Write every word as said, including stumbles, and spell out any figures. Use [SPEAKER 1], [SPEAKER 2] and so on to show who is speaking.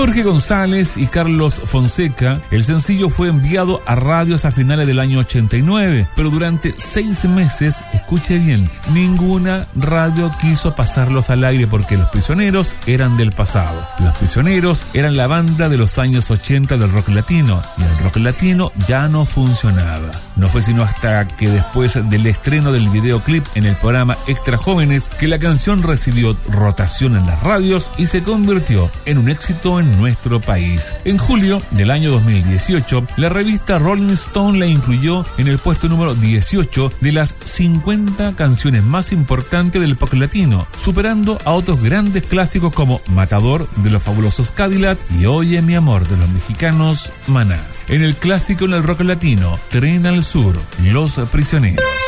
[SPEAKER 1] Jorge González y Carlos Fonseca, el sencillo fue enviado a radios a finales del año ochenta y nueve, pero durante seis meses, escuche bien, ninguna radio quiso pasarlos al aire porque Los Prisioneros eran del pasado. Los Prisioneros eran la banda de los años ochenta del rock latino, y el rock latino ya no funcionaba. No fue sino hasta que después del estreno del videoclip en el programa Extra Jóvenes que la canción recibió rotación en las radios y se convirtió en un éxito en nuestro país. En julio del año dos mil dieciocho, la revista Rolling Stone la incluyó en el puesto número dieciocho de las cincuenta canciones más importantes del pop latino, superando a otros grandes clásicos como Matador de los Fabulosos Cadillac y Oye mi amor de los mexicanos Maná. En el clásico en el rock latino, Tren al Sur, Los Prisioneros.